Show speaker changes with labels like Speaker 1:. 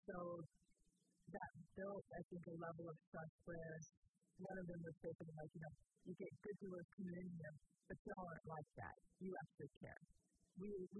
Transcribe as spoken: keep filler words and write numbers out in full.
Speaker 1: so that built, I think, a level of trust where one of them was basically like, you know, you get good to a community, but y'all aren't like that. You actually care. We we